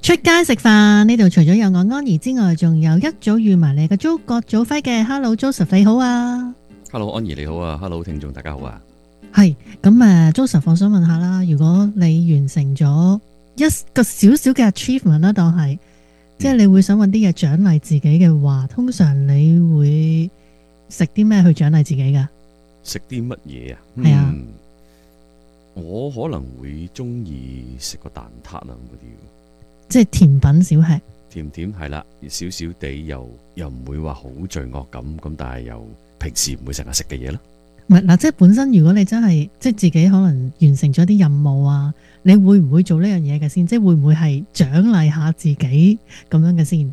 出街食飯呢度除咗有我安怡之外，仲有一早預埋你嘅祖國祖輝嘅 Hello Joseph 你好啊 Hello 安怡你好啊 ，Hello 聽眾大家好啊。 係咁Joseph 我想問下啦，如果你完成咗一個小小嘅 achievement 啦，當係即係你會想揾啲嘢獎勵自己嘅話，通常你會食啲咩去獎勵自己噶？ 食啲乜嘢啊？ 係啊， 我可能會中意食個蛋撻啊嗰啲， 即係甜品小吃。 甜甜係啦，少少地又唔會話好罪惡感咁，但係又平時唔會成日食嘅嘢咯。 唔係嗱，即係本身如果你真係即係自己可能完成咗啲任務啊，你會唔會做呢樣嘢嘅先？即係會唔會係獎勵下自己咁樣嘅先？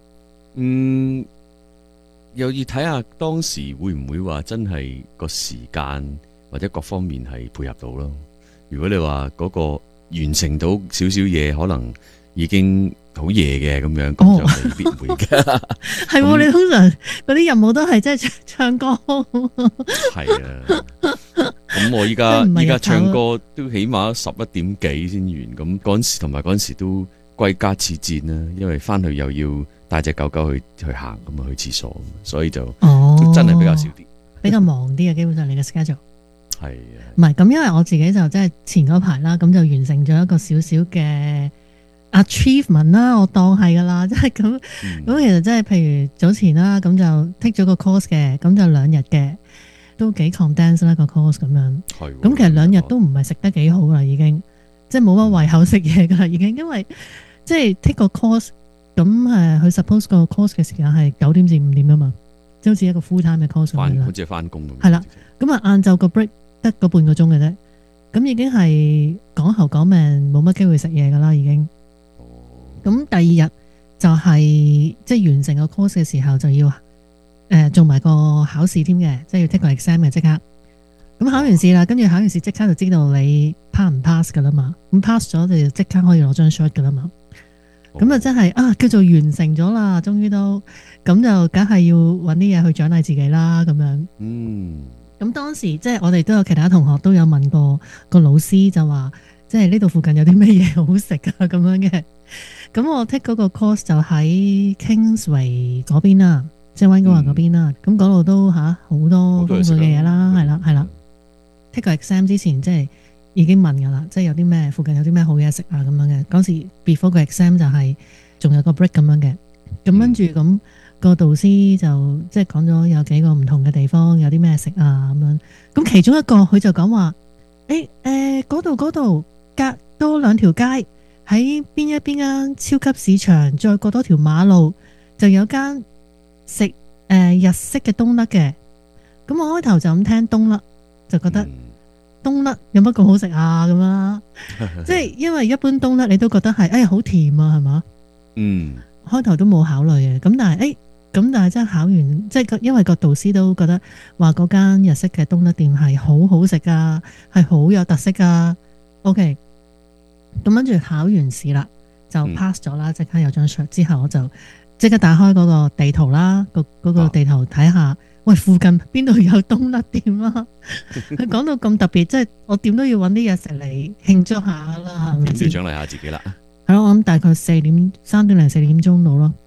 又要睇下當時會唔會話真係個時間或者各方面係配合到咯。如果你話嗰個完成到少少嘢，可能已經好夜嘅咁樣，咁就未必會嘅。 係喎，你通常嗰啲任務都係即係唱歌。 係啊，咁我依家唱歌都起碼11點幾先完，咁嗰陣時同埋嗰陣時都歸家似箭啦，因為翻去又要帶隻狗狗去行咁啊，去廁所，所以就真係比較少啲， 比較忙啲嘅。基本上你嘅 schedule 係啊， 唔係咁，因為我自己就即係前嗰排啦，咁就完成咗一個少少嘅 achievement 啦，我當係噶啦，即係咁。咁其實即係譬如早前啦，咁就 take 咗個 course 嘅，咁就2日嘅，都幾 condense 啦個 course 咁樣。咁其實2日都唔係食得幾好啦，已經即係冇乜胃口食嘢噶啦，已經，因為即係 take 個 course，咁佢 suppose 個 course 嘅時間係9點至5點啊嘛，即係好似一個 full time 嘅 course 咁樣啦。 好似係翻工咁。 係啦，咁晏晝個 break 得個半個鐘嘅啫，咁已經係講喉講命，冇乜機會食嘢噶啦，已經。咁第2日就係即係完成個 course 嘅時候就要做埋個考試添嘅，即係要 take 個 exam 嘅即刻。咁考完試啦，跟住考完試即刻就知道你 pass 唔 pass 噶啦嘛。咁 pass 咗就即刻可以攞張 shot 噶啦嘛。咁啊真係叫做完成咗啦，終於都咁就梗係要揾啲嘢去獎勵自己啦，咁樣。咁當時即係我哋都有其他同學都有問過個老師，就話即係呢度附近有啲咩嘢好食啊咁樣嘅。咁我 take 嗰個 course 就喺 Kingsway 嗰邊啦，即係溫哥華嗰邊啦。咁嗰度都好多豐富嘅嘢啦，係啦。take 個 exam 之前即係已經問噶啦，即係有啲咩附近有啲咩好嘢食啊咁樣嘅。嗰時 before 個 exam 就係仲有個 break 咁樣嘅。咁跟住咁個導師就即係講咗有幾個唔同嘅地方有啲咩食啊咁樣。咁其中一個佢就講話嗰度隔多2條街。喺邊一間超級市場，再過多條馬路就有間食日式嘅冬甩嘅。咁我開頭就咁聽冬甩，就覺得冬甩有乜咁好食啊咁啦。即係因為一般冬甩你都覺得係好甜啊，係嘛？開頭都冇考慮嘅。咁但係咁但係真係考完，即係因為個導師都覺得話嗰間日式嘅冬甩店係好好食啊，係好有特色啊。OK。咁跟住考完試啦，就 pass 咗啦，即刻有張 shot。之後我就即刻打開嗰個地圖啦，嗰個地圖睇下，喂，附近邊度有冬甩店啦？佢講到咁特別，即係我點都要揾啲嘢食嚟慶祝下啦，係咪先？ 要獎勵下自己啦。 係咯，我諗大概3點零4點鐘到咯。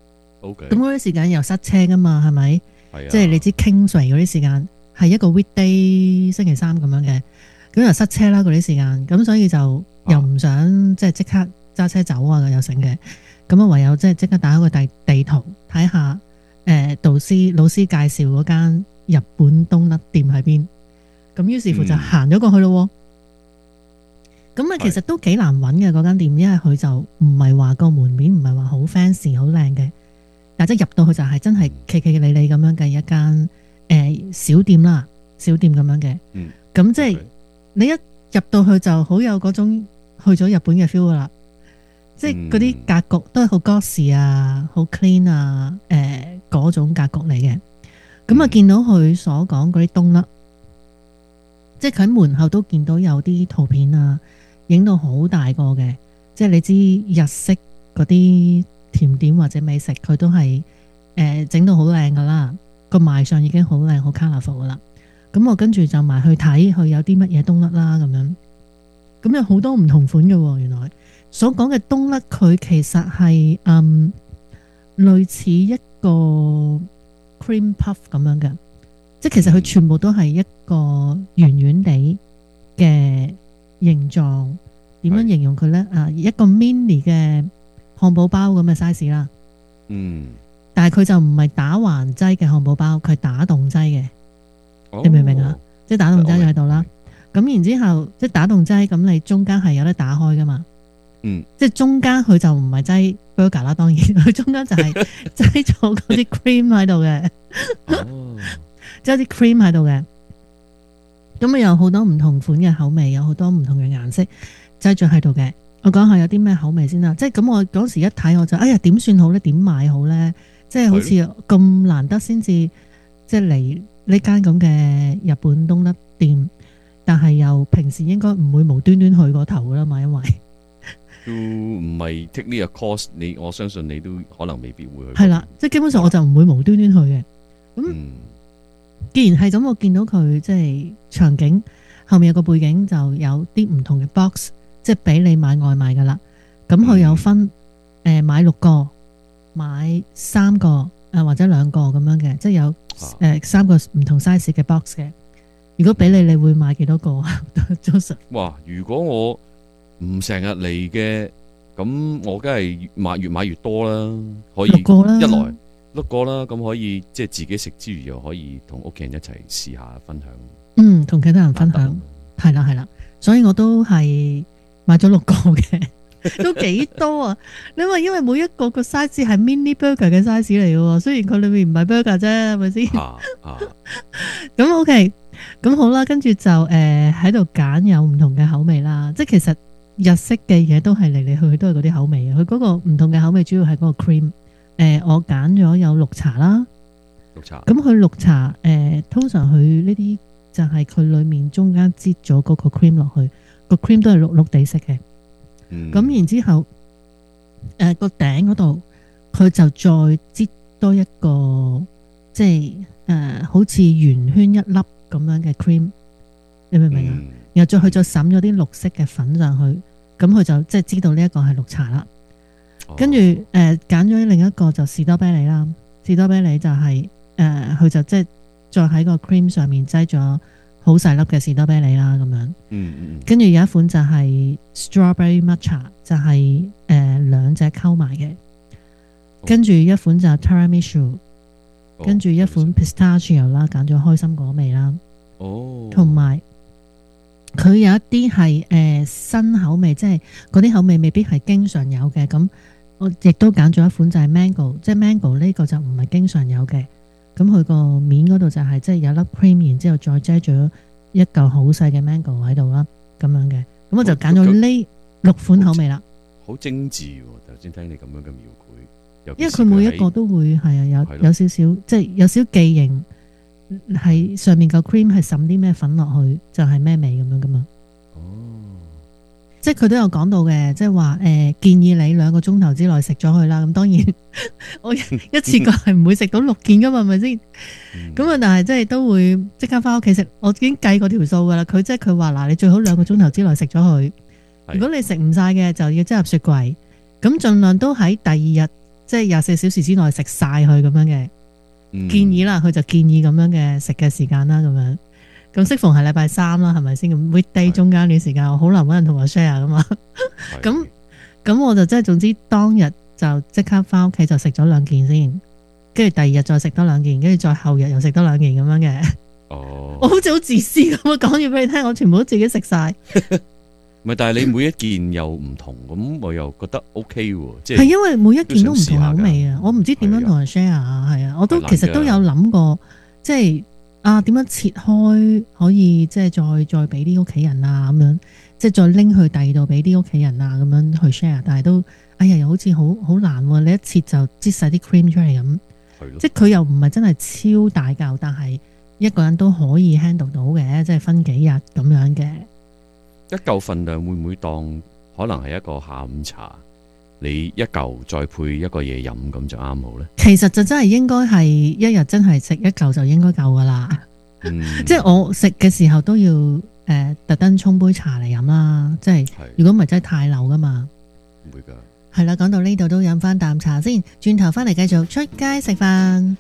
OK。咁嗰啲時間又塞車噶嘛，係咪？ 係啊。即係你知 Kingsway 嗰啲時間係一個 weekday 星期3咁樣嘅，咁又塞車啦嗰啲時間，咁所以就。又唔想即刻揸車走啊，又成嘅，咁啊唯有即刻打開個地圖睇下，老師介紹嗰間日本冬甩店喺邊，咁於是乎就行咗過去咯。咁其實都幾難揾嘅嗰間店，因為佢就唔係話個門面唔係話好 fancy 好靚嘅，但係即入到去就係真係企企理理咁樣嘅一間小店啦，小店咁樣嘅。咁即係你一入到去就好有嗰種去咗日本嘅 feel 噶啦，即係嗰啲格局都係好 glossy 啊，好 clean 啊，嗰種格局嚟嘅。咁啊見到佢所講嗰啲冬甩，即係佢喺門口都見到有啲圖片啊，影到好大個嘅，即係你知日式嗰啲甜點或者美食，佢都係整到好靚噶啦，個賣相已經好靚好 colourful 噶啦。咁我跟住就埋去睇佢有啲乜嘢冬甩啦咁樣。咁有好多唔同款嘅喎，原來所講嘅冬甩，佢其實係類似一個 cream puff 咁樣嘅，即係其實佢全部都係一個圓圓地嘅形狀。點樣形容佢呢？一個 mini 嘅漢堡包咁嘅 size 啦。但係佢就唔係打橫擠嘅漢堡包，佢係打洞擠嘅。你明唔明啊？即係打洞擠就喺度啦。咁然之後，即係打洞擠，咁你中間係有得打開噶嘛？即係中間佢就唔係擠 burger 啦，當然佢中間就係擠咗嗰啲 cream 喺度嘅，即係啲 cream 喺度嘅。咁啊有好多唔同款嘅口味，有好多唔同嘅顏色擠咗喺度嘅。我講下有啲咩口味先啦。即係咁，我嗰時一睇我就，哎呀點算好咧？點買好咧？即係好似咁難得先至即係嚟呢間咁嘅日本冬甩店，但係又平時應該唔會無端端去過頭噶啦嘛，因為都唔係 take 呢個 course， 我相信你都可能未必會去。 係啦，即係基本上我就唔會無端端去嘅。咁既然係咁，我見到佢即係場景後面有個背景就有啲唔同嘅 box， 即係俾你買外賣噶啦。咁佢有分買6個、買3個或者2個咁樣嘅，即係有3個唔同 size 嘅 box 嘅。如果俾你，你會買幾多個啊？Joseph？哇！ 如果我唔成日嚟嘅，咁我梗係越買越多啦，可以 6個啦， 一來6個啦，咁可以即係自己食之餘，又可以同屋企人一齊試下分享。 同其他人分享，係啦係啦，所以我都係買咗6個嘅，都幾多啊！因為每一個 size 係 mini burger 嘅 size 嚟嘅，雖然佢裏面唔係 burger 啫，係咪先？咁 OK， 咁好啦，跟住就喺度揀有唔同嘅口味啦，即係其實日式嘅嘢都係嚟嚟去去都係嗰啲口味嘅，佢嗰個唔同嘅口味主要係嗰個 cream。我揀咗有綠茶啦，咁佢綠茶通常佢呢啲就係佢裏面中間擠咗嗰個 cream 落去，個 cream 都係綠綠地色嘅。咁然之後個頂嗰度佢就再擠多一個即係好似圓圈一粒咁樣嘅 cream， 你明唔明啊？然後佢再滲咗啲綠色嘅粉上去，咁佢就即係知道呢一個係綠茶啦。跟住揀咗另一個就士多啤梨啦，士多啤梨就係佢就即係再喺個 cream 上面擠咗好細粒嘅士多啤梨啦咁樣。跟住有一款就係 strawberry matcha， 就係兩隻溝埋嘅。跟住一款就係 tiramisu，跟住一款 pistachio 啦，揀咗開心果味啦。同埋佢有一啲係新口味，即係嗰啲口味未必係經常有嘅。咁我亦都揀咗一款就係 mango， 即係 mango 呢個就唔係經常有嘅。咁佢個面嗰度就係即係有粒 cream， 然之後再遮咗一嚿好細嘅 mango 喺度啦，咁樣嘅。咁我就揀咗呢6款口味啦。好精緻喎！頭先聽你咁樣嘅描繪，因為佢每一個都會係啊有少少，即係有少記型。係上面個 cream 係滲啲咩粉落去，就係咩味咁樣噶嘛。即係佢都有講到嘅，即係話建議你2個鐘頭之內食咗佢啦。咁當然我一次過係唔會食到6件噶嘛，係咪先？咁啊，但係即係都會即刻翻屋企食。我已經計過條數噶啦。佢即係佢話嗱，你最好2個鐘頭之內食咗佢。如果你食唔晒嘅，就要擠入雪櫃。咁盡量都喺第2日即係24小時之內食晒佢咁樣嘅。建議啦，佢就建議咁樣嘅食嘅時間啦，咁樣咁適逢係禮拜3啦，係咪先？咁 weekday 中間段時間，我好難搵人同我 share 噶嘛。咁我就即係總之當日就即刻翻屋企就食咗2件先，跟住第2日再食多2件，跟住再後日又食多2件咁樣嘅。我好似好自私咁啊！講完俾你聽，我全部都自己食晒。唔係，但係你每一件又唔同，咁我又覺得 OK 喎，即係因為每一件都唔同口味啊！我唔知點樣同人 share 啊，係啊，我都其實都有諗過，即係點樣切開可以即係再俾啲屋企人啊咁樣，即係再拎去第2度俾啲屋企人啊咁樣去 share， 但係都哎呀又好似好難喎！你一切就擠晒啲 cream 出嚟咁，即係佢又唔係真係超大嚿，但係一個人都可以 handle 到嘅，即係分幾日咁樣嘅。一嚿份量會唔會當可能係一個下午茶？你一嚿再配一個嘢飲咁就啱好呢？其實就真係應該係一日真係食一嚿就應該夠噶啦。即係我食嘅時候都要特登沖杯茶嚟飲啦。即係如果唔係真係太流噶嘛。 唔會㗎。 係啦，講到呢度都飲翻啖茶先，轉頭翻嚟繼續出街食飯。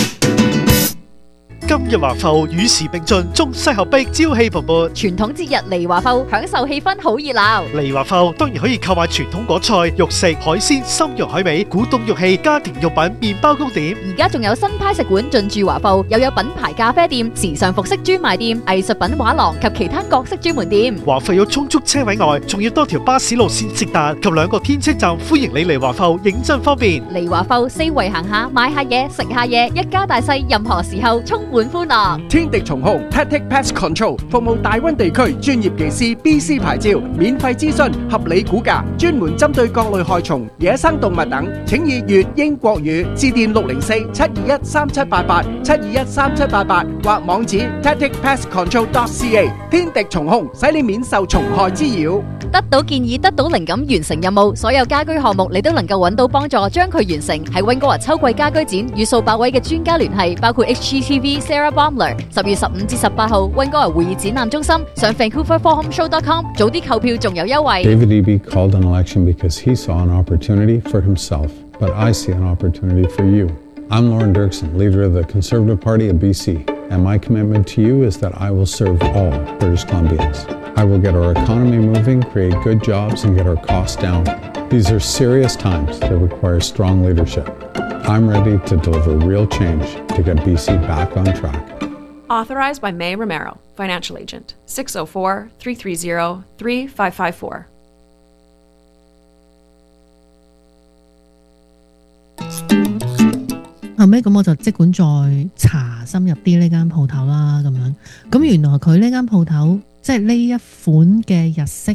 今日華埠與時並進，中西合璧，朝氣蓬勃。 傳統節日嚟華埠，享受氣氛好熱鬧。 嚟華埠當然可以購買傳統果菜、肉食、海鮮、參肉海味、古董玉器、家庭用品、麵包糕點。 而家仲有新派食館進駐華埠，又有品牌咖啡店、時尚服飾專賣店、藝術品畫廊及其他各式專門店。 華埠有充足車位外，仲要多條巴士路線直達及2個天車站，歡迎你嚟華埠，認真方便。 嚟華埠四圍行下，買下嘢，食下嘢，一家大細任何時候充滿歡樂。 天敵蟲控 Tactic Pest Control 服務大溫地區專業技師 BC 牌照，免費諮詢，合理估價，專門針對各類害蟲、野生動物等，請以粵英國語致電604-721-3788 721-3788或網址 tacticpestcontrol.ca。 天敵蟲控使你免受蟲害滋擾。 得到建議，得到靈感，完成任務，所有家居項目你都能夠揾到幫助，將佢完成。喺溫哥華秋季家居展與數百位嘅專家聯繫，包括 HGTV Sarah Baumler。10月15至18號溫哥華會議展覽中心，上 VancouverForHomeShow.com 早啲購票仲有優惠。 David Eby called an election because he saw an opportunity for himself, but I see an opportunity for you. I'm Lauren Dirksen, leader of the Conservative Party of BC, and my commitment to you is that I will serve all British Columbians. I will get our economy moving, create good jobs, and get our costs down. These are serious times that require strong leadership. I'm ready to deliver real change to get BC back on track. Authorized by May Romero, Financial Agent, 604-330-3554. 後尾咁我就即管再查深入啲呢間鋪頭啦，咁樣咁原來佢呢間鋪頭即係呢一款嘅日式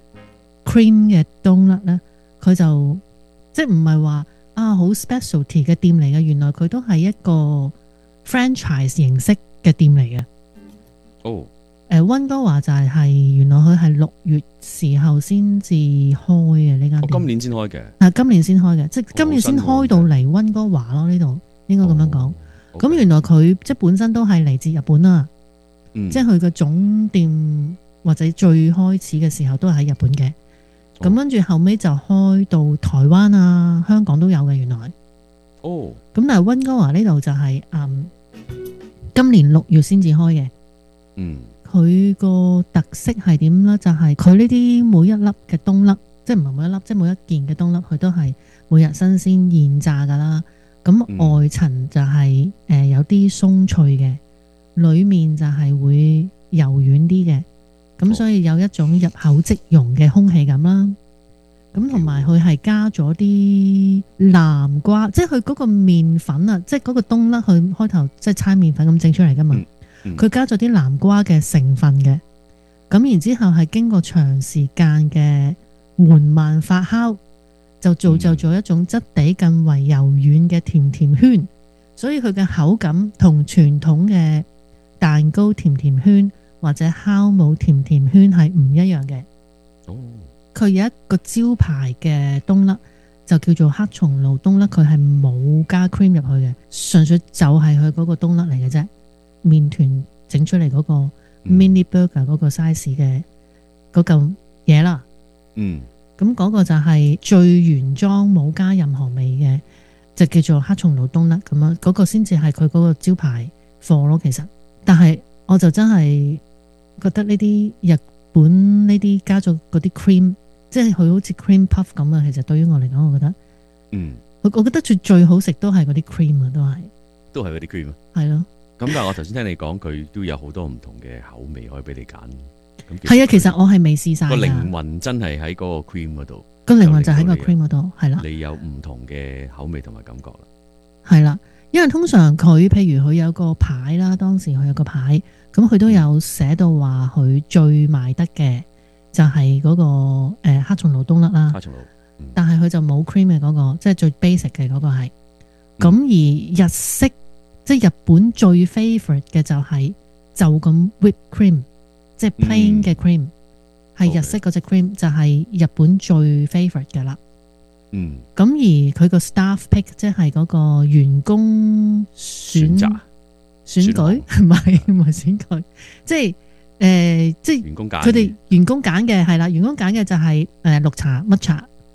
cream 嘅冬甩咧，佢就即係唔係話啊好 specialty 嘅店嚟嘅，原來佢都係一個 franchise 形式嘅店嚟嘅。 哦， 溫哥華就係原來佢係6月時候先至開嘅呢間店。 今年先開嘅。 今年先開嘅，即係今年先開到嚟溫哥華咯，呢度應該咁樣講。咁原來佢即係本身都係嚟自日本啦，即係佢嘅總店或者最開始嘅時候都係喺日本嘅。咁跟住後尾就開到台灣啊、香港都有嘅原來。咁但係溫哥華呢度就係今年6月先至開嘅。佢個特色係點咧？就係佢呢啲每一粒嘅冬甩，即係唔係每一粒，即係每一件嘅冬甩，佢都係每日新鮮現炸噶啦。咁外層就係有啲鬆脆嘅，裏面就係會柔軟啲嘅。咁所以有一種入口即溶嘅空氣感啦。咁同埋佢係加咗啲南瓜，即係佢嗰個麵粉啊，即係嗰個冬甩，佢開頭即係搓麵粉咁整出嚟噶嘛。佢加咗啲南瓜嘅成分嘅，咁然之後係經過長時間嘅緩慢發酵，就造就咗一種質地更為柔軟嘅甜甜圈，所以佢嘅口感同傳統嘅蛋糕甜甜圈或者酵母甜甜圈係唔一樣嘅。佢有一個招牌嘅冬甩就叫做黑松露冬甩，佢係冇加 cream 入去嘅，純粹就係佢嗰個冬甩嚟嘅啫。麵團整出嚟嗰個 mini burger 嗰個 size 嘅嗰嚿嘢啦，咁嗰個就係最原裝冇加任何味嘅，就叫做黑松露冬甩咁樣，嗰個先至係佢嗰個招牌貨咯。其實，但係我就真係覺得呢啲日本呢啲加咗嗰啲 cream， 即係佢好似 cream puff 咁啊。其實對於我嚟講，我覺得，我覺得最好食都係嗰啲 cream 啊， 都係嗰啲 cream 啊， 係咯。 咁但係我頭先聽你講，佢都有好多唔同嘅口味可以俾你揀。 係啊，其實我係未試晒。個靈魂真係喺嗰個 cream 嗰度， 個靈魂就喺個 cream 嗰度，係啦。 你有唔同嘅口味同埋感覺啦。 係啦，因為通常佢譬如佢有個牌啦，當時佢有個牌，咁佢都有寫到話佢最賣得嘅就係嗰個黑松露冬甩啦。黑松露，但係佢就冇 cream 嘅嗰個，即係最 basic 嘅嗰個係。咁而日式即係日本最 favorite 嘅就係就咁 whip cream， 即係 plain 嘅 cream， 係日式嗰隻 cream 就係日本最 favorite 嘅啦。咁而佢個 staff pick 即係嗰個員工選舉，唔係選舉，即係即係員工揀， 佢哋員工揀嘅係啦，員工揀嘅就係綠茶乜茶，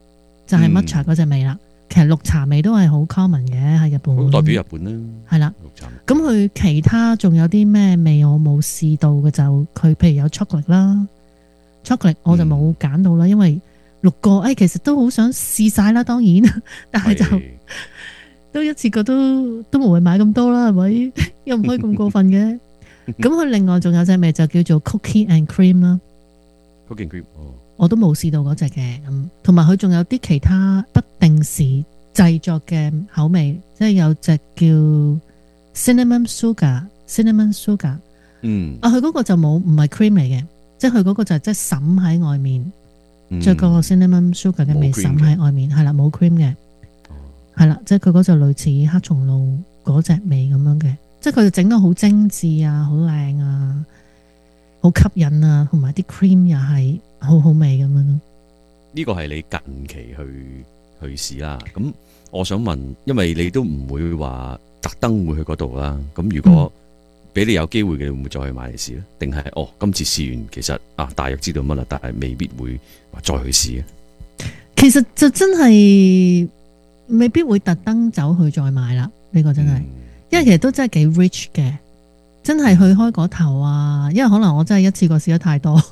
就係 matcha 嗰隻味啦。其實綠茶味都係好 common 嘅喺日本， 好代表日本啦。 係啦， 綠茶味。 咁佢其他仲有啲咩味我冇試到嘅，就佢譬如有 chocolate 啦，chocolate 我就冇揀到啦，因為6個其實都好想試晒啦，當然，但係就都一次過都無謂買咁多啦，係咪？又唔可以咁過分嘅。咁佢另外仲有隻味就叫做 cookie and cream 啦 ，cookie and cream， 我都冇試到嗰隻嘅。咁同埋佢仲有啲其他不定時製作嘅口味，即係有隻叫 cinnamon sugar，佢嗰個就唔係 cream 嚟嘅，即係佢嗰個就係即係滲喺外面，再個 cinnamon sugar 嘅味滲喺外面，係啦，冇 cream 嘅，係啦，即係佢嗰就類似黑松露嗰隻味咁樣嘅，即係佢就整得好精緻啊，好靚啊，好吸引啊，同埋啲 cream 又係好好味咁樣咯。 呢個係你近期去試啦。咁我想問，因為你都唔會話特登會去嗰度啦。咁如果俾你有機會嘅，你會唔會再去買嚟試咧？定係今次試完，其實大約知道乜啦，但係未必會話再去試嘅。其實就真係未必會特登走去再買啦。呢個真係，因為其實都真係幾 rich 嘅，真係去開嗰頭啊。因為可能我真係一次過試得太多。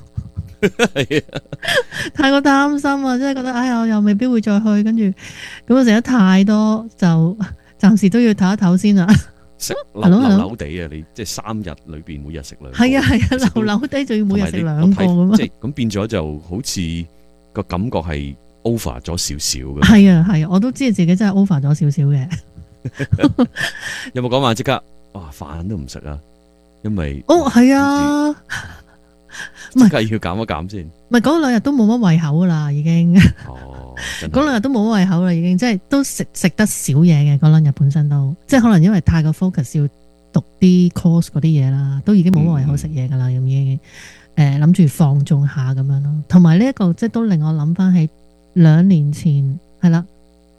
太過擔心啊，真係覺得我又未必會再去，跟住咁我食得太多，就暫時都要唞一唞先啦。 食扭地啊！你即係3日裏邊每日食2個， 係啊，扭地仲要每日食2個咁啊！ 即係咁變咗就好似個感覺係 over 咗少少嘅。 係啊，我都知道自己真係 over 咗少少嘅。 有冇講話即刻飯都唔食啊？因為係啊。 即刻要減一減先，唔係嗰2日都冇乜胃口噶啦，已經。嗰2日都冇乜胃口啦，已經，即係都食得少嘢嘅。嗰2日本身都，即係可能因為太過 focus 要讀啲 course 嗰啲嘢啦，都已經冇乜胃口食嘢噶啦，咁已經諗住放縱下咁樣咯。同埋呢一個即係都令我諗翻起2年前係啦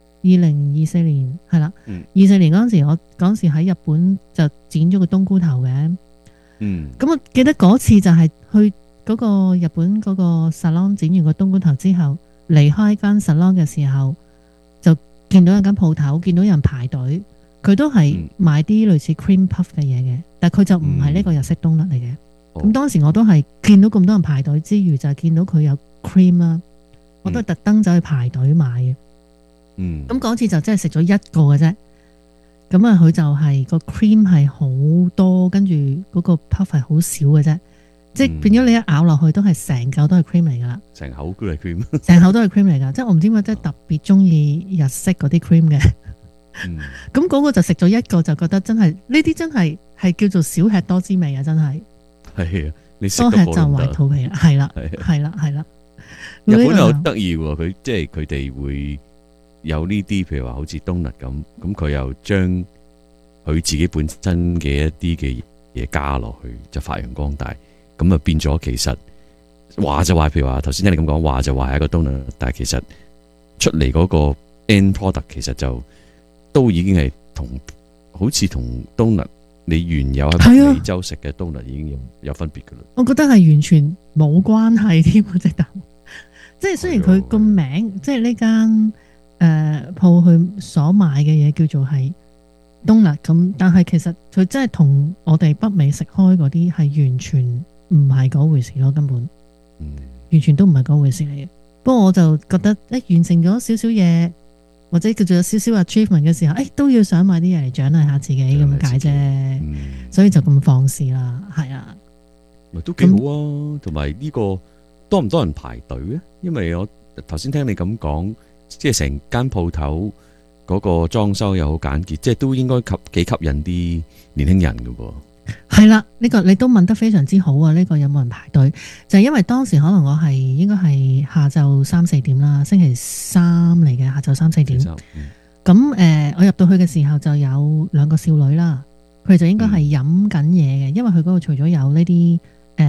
，2024年係啦，24年嗰陣時，我嗰陣時喺日本就剪咗個冬菇頭嘅。咁我記得嗰次就係去嗰個日本嗰個 salon 剪完個冬菇頭之後，離開間 salon 嘅時候，就見到一間鋪頭，見到有人排隊，佢都係買啲類似 cream puff 嘅嘢嘅，但係佢就唔係呢個日式冬甩嚟嘅。咁當時我都係見到咁多人排隊之餘，就係見到佢有 cream 啦，我都係特登走去排隊買嘅。咁嗰次就真係食咗1個嘅啫。咁佢就係個 cream 係好多，跟住嗰個 puff 係好少嘅啫，即係變咗你一咬落去都係成嚿都係 cream 嚟噶啦，成口都係 cream， 成口都係 cream 嚟噶，即係我唔知點解真係特別中意日式嗰啲 cream 嘅。咁嗰個就食咗1個就覺得真係呢啲真係叫做少吃多滋味啊！真係係啊，你多吃就壞肚皮啦，係啦，係啦，係啦。日本又得意喎，佢即係佢哋會有呢啲，譬如話好似冬甩咁佢又將佢自己本身嘅一啲嘅嘢加落去，就發揚光大。咁啊變咗，其實話就話，譬如話頭先聽你咁講，話就話係一個冬甩，但係其實出嚟嗰個 end product 其實就都已經係好似同冬甩你原有喺北美洲食嘅冬甩已經有分別噶啦。我覺得係完全冇關係添，即係雖然佢個名，即係呢間鋪佢所賣嘅嘢叫做係冬甩咁，但係其實佢真係同我哋北美食開嗰啲係完全唔係嗰回事咯，根本，完全都唔係嗰回事嚟嘅。不過我就覺得完成咗少少嘢，或者叫做有少少 achievement 嘅時候，都要想買啲嘢嚟獎勵下自己咁解啫，所以就咁放肆啦，係啊，都幾好啊。同埋呢個多唔多人排隊咧？因為我頭先聽你咁講，即係成間鋪頭嗰個裝修又好簡潔，即係都應該幾吸引啲年輕人噶噃。係啦，呢個你都問得非常之好啊！呢個有冇人排隊？就係因為當時可能我係應該係下晝3、4點啦，星期3嚟嘅下晝3、4點。咁我入到去嘅時候就有2個少女啦，佢哋就應該係飲緊嘢嘅，因為佢嗰度除咗有呢啲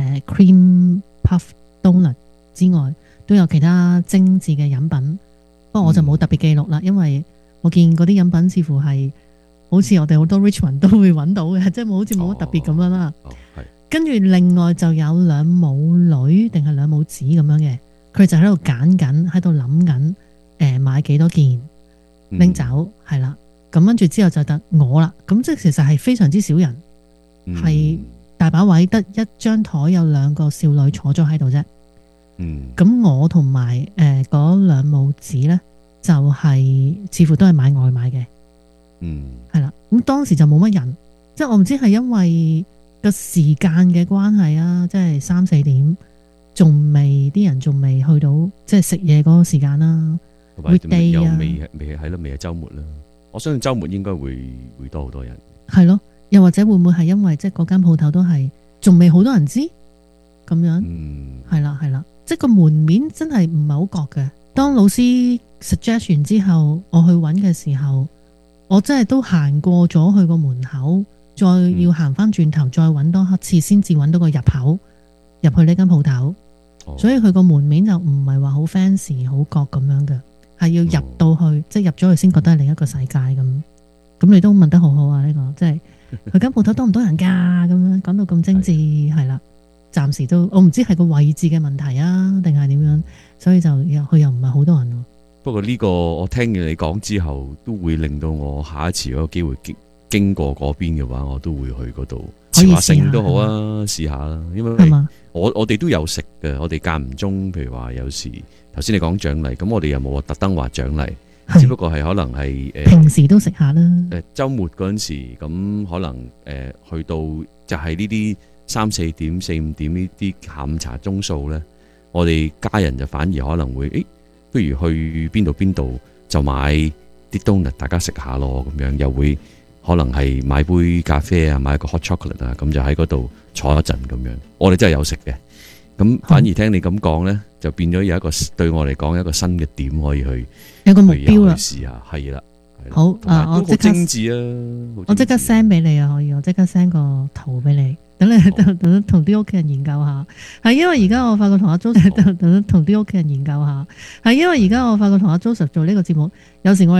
cream puff donut 之外，都有其他精緻嘅飲品。不過我就冇特別記錄啦，因為我見嗰啲飲品似乎係好似我哋好多 Richmond 都會揾到嘅，即係好似冇乜特別咁樣啦。跟住另外就有2母女定係2母子咁樣嘅，佢就喺度揀緊，喺度諗緊買買幾多件拎走，係啦。咁跟住之後就得我啦。咁即係其實係非常之少人，係大把位，得一張台有2個少女坐咗喺度啫。咁我同埋嗰兩母子咧，就係似乎都係買外賣嘅。係啦。咁當時就冇乜人，即係我唔知係因為個時間嘅關係啊，即係3、4點，啲人仲未去到即係食嘢嗰個時間啦。weekday 又啊， 未係咯，未係週末啦。我相信週末應該會多好多人。 係咯，又或者會唔會係因為即係嗰間鋪頭都係仲未好多人知咁樣？係啦，即係個門面真係唔係好覺嘅。當老師 suggest 完之後，我去揾嘅時候，我真係都行過咗去個門口，再要行翻轉頭，再揾多一次先至揾到個入口入去呢間鋪頭。所以佢個門面就唔係話好 fancy 好覺咁樣嘅，係要入到去，即係入咗去先覺得係另一個世界咁。咁你都問得好好啊！呢個即係佢間鋪頭多唔多人㗎？咁樣講到咁精緻，係啦。暫時都我唔知係個位置嘅問題啊，定係點樣，所以就佢又唔係好多人喎。 不過呢個我聽完你講之後，都會令到我下一次嗰個機會經過嗰邊嘅話，我都會去嗰度朝下聖都好啊，試下啦。因為我哋都有食嘅，我哋間唔中，譬如話有時頭先你講獎勵，咁我哋又冇特登話獎勵。只不過係可能係平時都食下啦。 週末嗰陣時，咁可能去到就係呢啲3、4點、4、5點呢啲下午茶鐘數咧，我哋家人就反而可能會不如去邊度就買啲 donut 大家食下咯，咁樣又會可能係買杯咖啡啊，買個 hot chocolate 啊，咁就喺嗰度坐一陣咁樣。我哋真係有食嘅。咁反而聽你咁講咧，就變咗有一個對我嚟講一個新嘅點可以去有個目標啦， 試下係啦。 好我即刻精緻啊！ 我即刻 send 俾你啊，可以，我即刻 send 個圖俾你，等你等同啲屋企人研究下。係因為而家我發覺同阿 Joseph 等同啲屋企人研究下。係因為而家我發覺同阿 Joseph 做呢個節目，有時我